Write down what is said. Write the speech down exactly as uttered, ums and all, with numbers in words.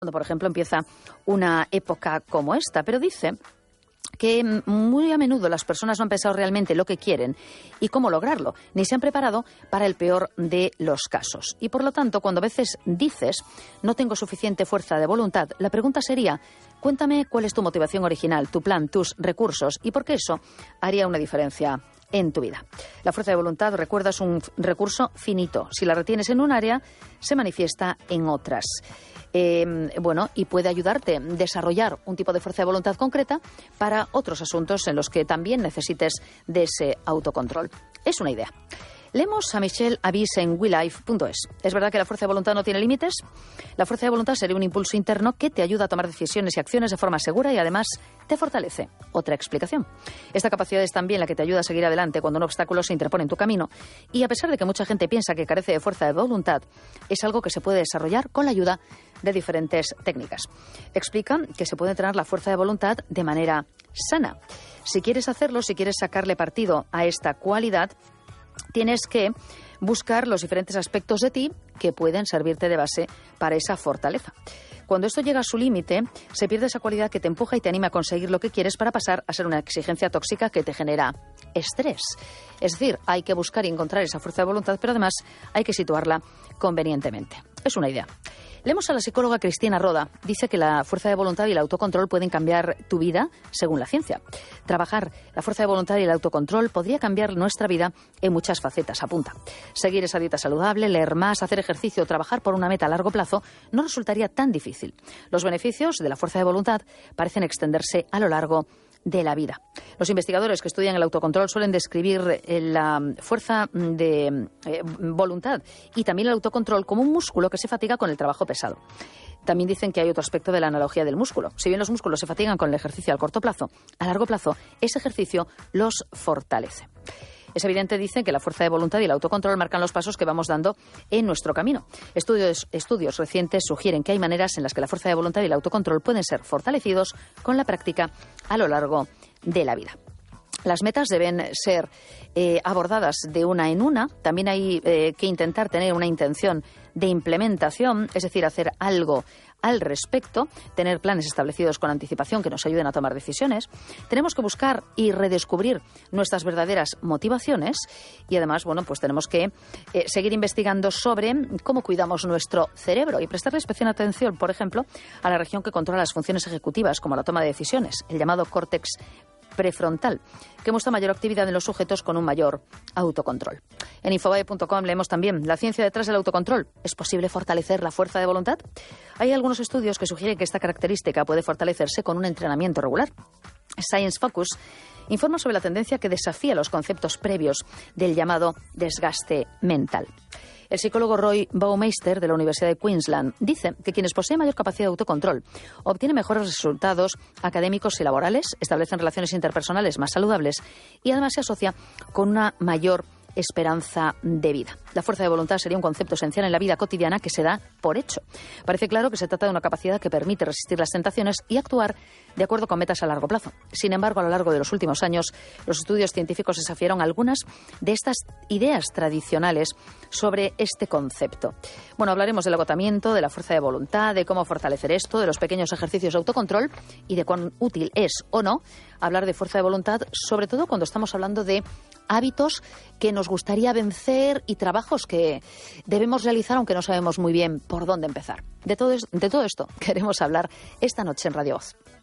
cuando, por ejemplo, empieza una época como esta, pero dice que muy a menudo las personas no han pensado realmente lo que quieren y cómo lograrlo, ni se han preparado para el peor de los casos. Y por lo tanto, cuando a veces dices no tengo suficiente fuerza de voluntad, la pregunta sería, cuéntame cuál es tu motivación original, tu plan, tus recursos y por qué eso haría una diferencia en tu vida. La fuerza de voluntad, recuerda, es un recurso finito. Si la retienes en un área, se manifiesta en otras. Eh, bueno, y puede ayudarte a desarrollar un tipo de fuerza de voluntad concreta para otros asuntos en los que también necesites de ese autocontrol. Es una idea. Leemos a Michelle Avis en we life punto es. ¿Es verdad que la fuerza de voluntad no tiene límites? La fuerza de voluntad sería un impulso interno que te ayuda a tomar decisiones y acciones de forma segura y además te fortalece. Otra explicación. Esta capacidad es también la que te ayuda a seguir adelante cuando un obstáculo se interpone en tu camino y a pesar de que mucha gente piensa que carece de fuerza de voluntad, es algo que se puede desarrollar con la ayuda de diferentes técnicas. Explican que se puede entrenar la fuerza de voluntad de manera sana. Si quieres hacerlo, si quieres sacarle partido a esta cualidad, tienes que buscar los diferentes aspectos de ti que pueden servirte de base para esa fortaleza. Cuando esto llega a su límite, se pierde esa cualidad que te empuja y te anima a conseguir lo que quieres para pasar a ser una exigencia tóxica que te genera estrés. Es decir, hay que buscar y encontrar esa fuerza de voluntad, pero además hay que situarla convenientemente. Es una idea. Leemos a la psicóloga Cristina Roda. Dice que la fuerza de voluntad y el autocontrol pueden cambiar tu vida según la ciencia. Trabajar la fuerza de voluntad y el autocontrol podría cambiar nuestra vida en muchas facetas, apunta. Seguir esa dieta saludable, leer más, hacer ejercicio o trabajar por una meta a largo plazo no resultaría tan difícil. Los beneficios de la fuerza de voluntad parecen extenderse a lo largo de la vida. Los investigadores que estudian el autocontrol suelen describir la fuerza de eh, voluntad y también el autocontrol como un músculo que se fatiga con el trabajo pesado. También dicen que hay otro aspecto de la analogía del músculo. Si bien los músculos se fatigan con el ejercicio al corto plazo, a largo plazo ese ejercicio los fortalece. Es evidente, dicen, que la fuerza de voluntad y el autocontrol marcan los pasos que vamos dando en nuestro camino. Estudios, estudios recientes sugieren que hay maneras en las que la fuerza de voluntad y el autocontrol pueden ser fortalecidos con la práctica a lo largo de la vida. Las metas deben ser eh, abordadas de una en una. También hay eh, que intentar tener una intención de implementación, es decir, hacer algo al respecto, tener planes establecidos con anticipación que nos ayuden a tomar decisiones. Tenemos que buscar y redescubrir nuestras verdaderas motivaciones y además, bueno, pues tenemos que eh, seguir investigando sobre cómo cuidamos nuestro cerebro y prestarle especial atención, por ejemplo, a la región que controla las funciones ejecutivas como la toma de decisiones, el llamado córtex prefrontal, que muestra mayor actividad en los sujetos con un mayor autocontrol. En infobae punto com leemos también la ciencia detrás del autocontrol. ¿Es posible fortalecer la fuerza de voluntad? Hay algunos estudios que sugieren que esta característica puede fortalecerse con un entrenamiento regular. Science Focus informa sobre la tendencia que desafía los conceptos previos del llamado desgaste mental. El psicólogo Roy Baumeister de la Universidad de Queensland dice que quienes poseen mayor capacidad de autocontrol obtienen mejores resultados académicos y laborales, establecen relaciones interpersonales más saludables y además se asocia con una mayor esperanza de vida. La fuerza de voluntad sería un concepto esencial en la vida cotidiana que se da por hecho. Parece claro que se trata de una capacidad que permite resistir las tentaciones y actuar de acuerdo con metas a largo plazo. Sin embargo, a lo largo de los últimos años, los estudios científicos desafiaron algunas de estas ideas tradicionales sobre este concepto. Bueno, hablaremos del agotamiento, de la fuerza de voluntad, de cómo fortalecer esto, de los pequeños ejercicios de autocontrol y de cuán útil es o no hablar de fuerza de voluntad, sobre todo cuando estamos hablando de hábitos que nos gustaría vencer y trabajos que debemos realizar aunque no sabemos muy bien por dónde empezar. De todo, de todo esto queremos hablar esta noche en Radio Voz.